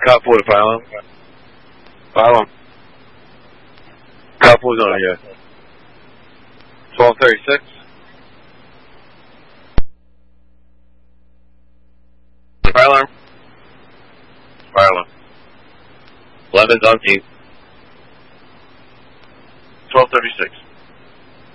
Cop 4 to fire alarm. Fire alarm. Cop 4's on here. 1236. Fire alarm. Fire alarm. 11's on team. 1236.